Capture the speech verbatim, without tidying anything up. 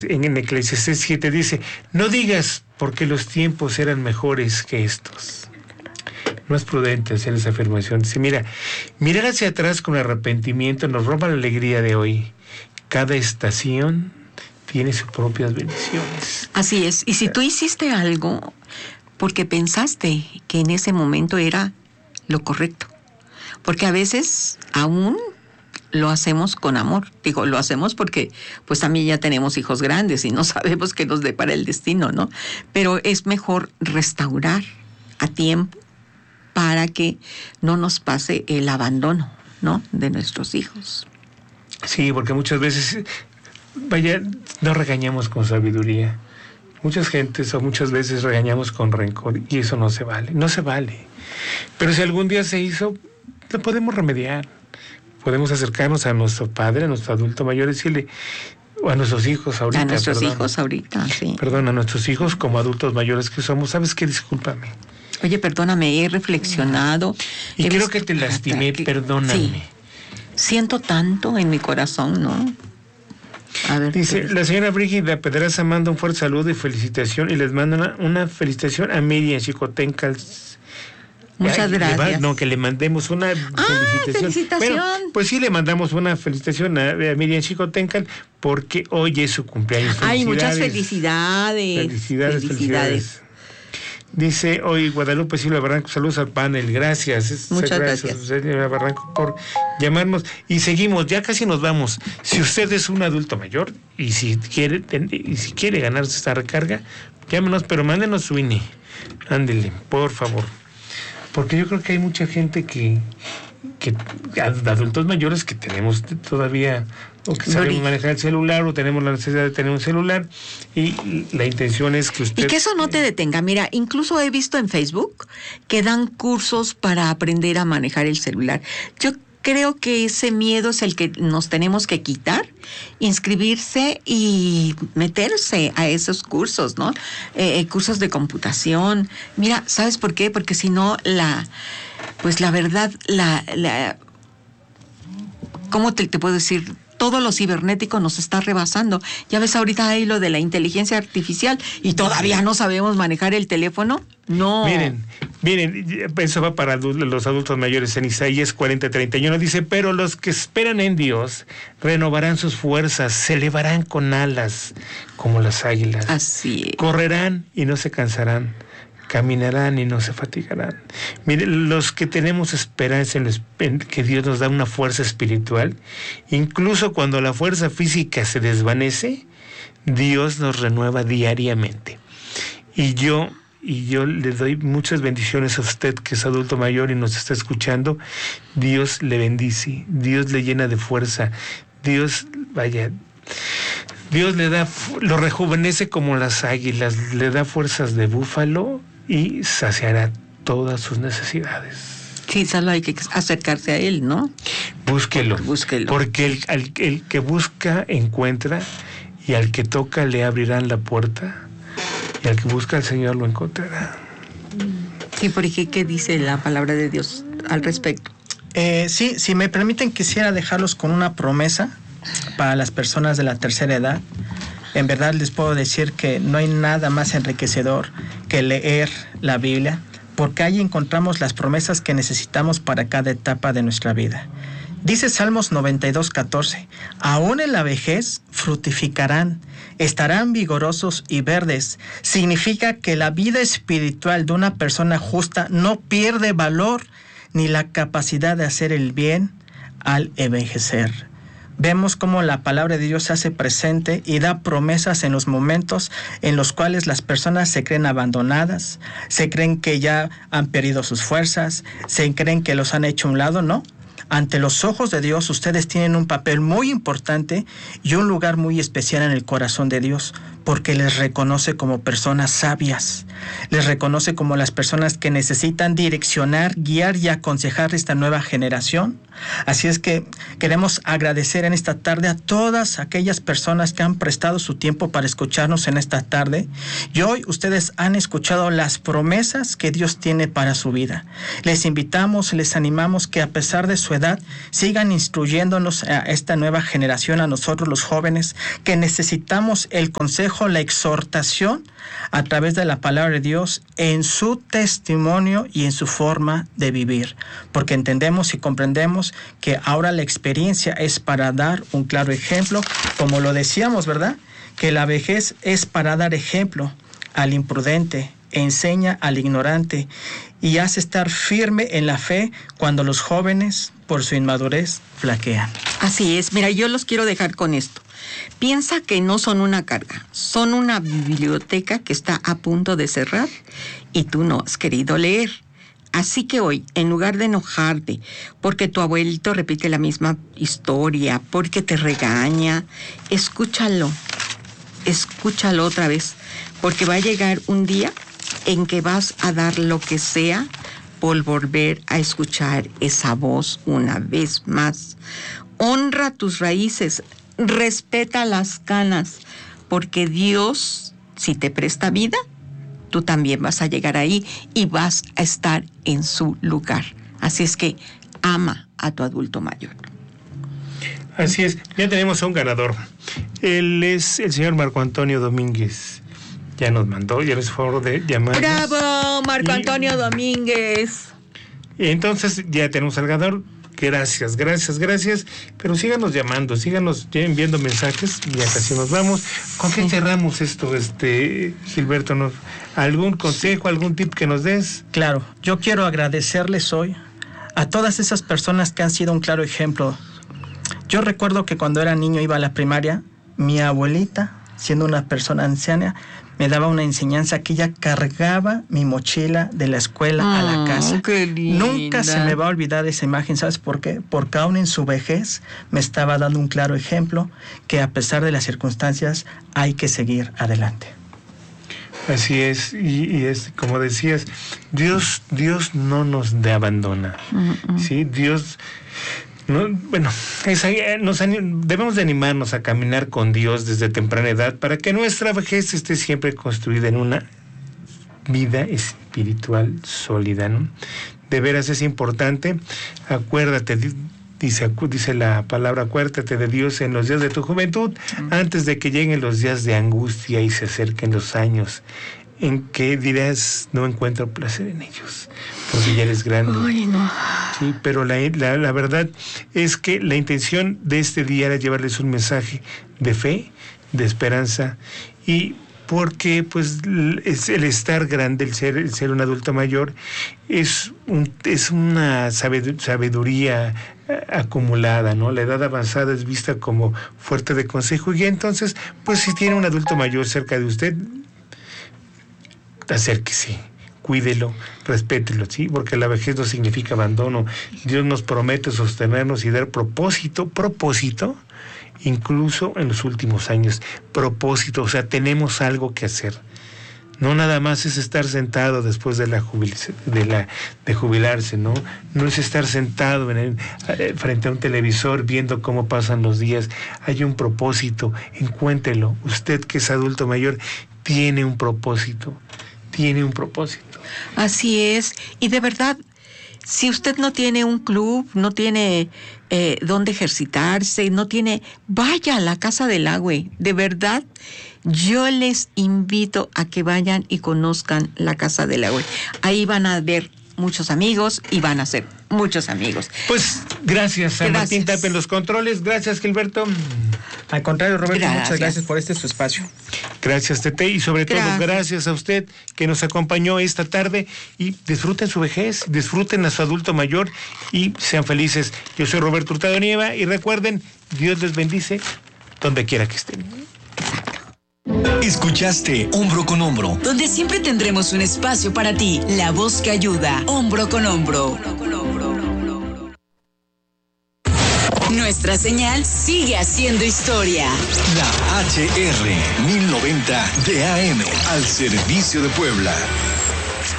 en Eclesiastés siete dice, no digas porque los tiempos eran mejores que estos. No es prudente hacer esa afirmación. Dice, mira, mirar hacia atrás con arrepentimiento nos roba la alegría de hoy. Cada estación tiene sus propias bendiciones. Así es. Y si tú hiciste algo porque pensaste que en ese momento era lo correcto, porque a veces aún lo hacemos con amor. Digo, lo hacemos porque pues también ya tenemos hijos grandes y no sabemos qué nos depara el destino, ¿no? Pero es mejor restaurar a tiempo para que no nos pase el abandono, ¿no?, de nuestros hijos. Sí, porque muchas veces, vaya, no regañamos con sabiduría. Muchas gentes o muchas veces regañamos con rencor y eso no se vale, no se vale. Pero si algún día se hizo, lo podemos remediar. Podemos acercarnos a nuestro padre, a nuestro adulto mayor, y decirle, o a nuestros hijos ahorita. A nuestros perdón, hijos ahorita, sí. Perdón, a nuestros hijos como adultos mayores que somos, ¿sabes qué? Discúlpame. Oye, perdóname, he reflexionado. Y he creo visto, que te lastimé, que, perdóname. Sí, siento tanto en mi corazón, ¿no? A ver. Dice, ¿qué? la señora Brígida Pedraza manda un fuerte saludo y felicitación, y les manda una, una felicitación a Miriam Chicotenca. Muchas Ay, gracias. Va, no, que le mandemos una ah, felicitación. felicitación. Bueno, pues sí, le mandamos una felicitación a, a Miriam Chicotenca porque hoy es su cumpleaños. Ay, muchas felicidades. Felicidades, felicidades. felicidades. Dice hoy Guadalupe Silva Barranco, saludos al panel, gracias. Muchas gracias, gracias. Señora Barranco, por llamarnos. Y seguimos, ya casi nos vamos. Si usted es un adulto mayor y si quiere, y si quiere ganarse esta recarga, llámenos, pero mándenos su I N E. Ándele, por favor. Porque yo creo que hay mucha gente que, que adultos mayores que tenemos todavía, o que sabemos Lori. manejar el celular, o tenemos la necesidad de tener un celular, y la intención es que usted... Y que eso no te detenga. Mira, incluso he visto en Facebook que dan cursos para aprender a manejar el celular. Yo creo que ese miedo es el que nos tenemos que quitar, inscribirse y meterse a esos cursos, ¿no? Eh, cursos de computación. Mira, ¿sabes por qué? Porque si no, la, pues la verdad, la, la, ¿cómo te, te puedo decir? Todo lo cibernético nos está rebasando. Ya ves, ahorita hay lo de la inteligencia artificial y todavía no sabemos manejar el teléfono. No. Miren, miren, eso va para los adultos mayores. En Isaías cuarenta treinta y uno dice, pero los que esperan en Dios renovarán sus fuerzas, se elevarán con alas como las águilas. Así es. Correrán y no se cansarán, caminarán y no se fatigarán. Miren, los que tenemos esperanza en, los, en que Dios nos da una fuerza espiritual, incluso cuando la fuerza física se desvanece, Dios nos renueva diariamente. Y yo, y yo le doy muchas bendiciones a usted que es adulto mayor y nos está escuchando. Dios le bendice, Dios le llena de fuerza, Dios, vaya... Dios le da, lo rejuvenece como las águilas, le da fuerzas de búfalo y saciará todas sus necesidades. Sí, solo hay que acercarse a Él, ¿no? Búsquelo. Búsquelo. Porque el, el, el que busca, encuentra, y al que toca le abrirán la puerta, y al que busca al Señor lo encontrará. Sí, porque ¿qué dice la palabra de Dios al respecto? Eh, sí, si me permiten, quisiera dejarlos con una promesa para las personas de la tercera edad. En verdad les puedo decir que no hay nada más enriquecedor que leer la Biblia, porque ahí encontramos las promesas que necesitamos para cada etapa de nuestra vida. Dice Salmos noventa y dos, catorce, aún en la vejez frutificarán, estarán vigorosos y verdes. Significa que la vida espiritual de una persona justa no pierde valor ni la capacidad de hacer el bien al envejecer. Vemos cómo la palabra de Dios se hace presente y da promesas en los momentos en los cuales las personas se creen abandonadas, se creen que ya han perdido sus fuerzas, se creen que los han hecho a un lado, ¿no? Ante los ojos de Dios, ustedes tienen un papel muy importante y un lugar muy especial en el corazón de Dios, porque les reconoce como personas sabias, les reconoce como las personas que necesitan direccionar, guiar y aconsejar a esta nueva generación. Así es que queremos agradecer en esta tarde a todas aquellas personas que han prestado su tiempo para escucharnos en esta tarde. Y hoy ustedes han escuchado las promesas que Dios tiene para su vida. Les invitamos, les animamos que a pesar de su edad, verdad, sigan instruyéndonos a esta nueva generación, a nosotros los jóvenes, que necesitamos el consejo, la exhortación a través de la palabra de Dios en su testimonio y en su forma de vivir. Porque entendemos y comprendemos que ahora la experiencia es para dar un claro ejemplo, como lo decíamos, ¿verdad? Que la vejez es para dar ejemplo al imprudente, enseña al ignorante y hace estar firme en la fe cuando los jóvenes, por su inmadurez, flaquean. Así es. Mira, yo los quiero dejar con esto. Piensa que no son una carga, son una biblioteca que está a punto de cerrar y tú no has querido leer. Así que hoy, en lugar de enojarte porque tu abuelito repite la misma historia, porque te regaña, escúchalo, escúchalo otra vez, porque va a llegar un día en que vas a dar lo que sea por volver a escuchar esa voz una vez más. Honra tus raíces, respeta las canas, porque Dios, si te presta vida, tú también vas a llegar ahí y vas a estar en su lugar. Así es que ama a tu adulto mayor. Así es, ya tenemos a un ganador. Él es el señor Marco Antonio Domínguez. Ya nos mandó, ya les favor de llamarnos. ¡Bravo, Marco Antonio y, Domínguez! Entonces ya tenemos al ganador. Gracias, gracias, gracias. Pero síganos llamando, síganos enviando mensajes. Ya casi nos vamos. ¿Con qué cerramos esto, este Gilberto? ¿Nos, ¿Algún consejo, algún tip que nos des? Claro, yo quiero agradecerles hoy a todas esas personas que han sido un claro ejemplo. Yo recuerdo que cuando era niño iba a la primaria, mi abuelita, siendo una persona anciana, me daba una enseñanza que ella cargaba mi mochila de la escuela oh, a la casa. Qué linda. Nunca se me va a olvidar esa imagen, ¿sabes por qué? Porque aún en su vejez me estaba dando un claro ejemplo que a pesar de las circunstancias hay que seguir adelante. Así es, y, y es como decías, Dios, Dios no nos abandona, uh-uh. ¿sí? Dios... No, bueno, es, nos, debemos de animarnos a caminar con Dios desde temprana edad para que nuestra vejez esté siempre construida en una vida espiritual sólida, ¿no? De veras es importante, acuérdate, dice, dice la palabra, acuérdate de Dios en los días de tu juventud, antes de que lleguen los días de angustia y se acerquen los años en que dirás, no encuentro placer en ellos, porque ya eres grande. Ay, no. Sí, pero la, la, la verdad es que la intención de este día era llevarles un mensaje de fe, de esperanza, y porque pues es el estar grande, el ser, el ser un adulto mayor, es, un, es una sabiduría acumulada, ¿no? La edad avanzada es vista como fuerte de consejo, y entonces, pues si tiene un adulto mayor cerca de usted, acérquese, cuídelo, respételo, ¿sí? Porque la vejez no significa abandono. Dios nos promete sostenernos y dar propósito, propósito, incluso en los últimos años. Propósito, o sea, tenemos algo que hacer. No nada más es estar sentado después de la, jubil de, la de jubilarse, ¿no? No es estar sentado en el, eh, frente a un televisor viendo cómo pasan los días. Hay un propósito, encuéntrelo. Usted que es adulto mayor tiene un propósito. Tiene un propósito. Así es. Y de verdad, si usted no tiene un club, no tiene eh, dónde ejercitarse, no tiene, vaya a la Casa del Agua. De verdad, yo les invito a que vayan y conozcan la Casa del Agua. Ahí van a ver muchos amigos y van a ser muchos amigos. Pues gracias a gracias. Martín Tapia en los controles. Gracias, Gilberto. Al contrario, Roberto, gracias. Muchas gracias por este su espacio. Gracias, Tete, y sobre gracias. todo gracias a usted que nos acompañó esta tarde, y disfruten su vejez, disfruten a su adulto mayor y sean felices. Yo soy Roberto Hurtado Nieva y recuerden, Dios les bendice donde quiera que estén. Escuchaste Hombro con Hombro, donde siempre tendremos un espacio para ti, la voz que ayuda, Hombro con Hombro. Nuestra señal sigue haciendo historia. La H R mil noventa de A M al servicio de Puebla.